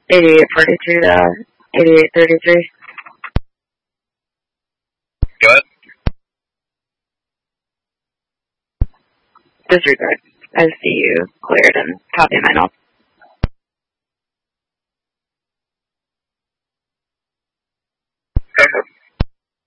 8842 to 8833. Go ahead. Disregard. I see you cleared and copy my notes.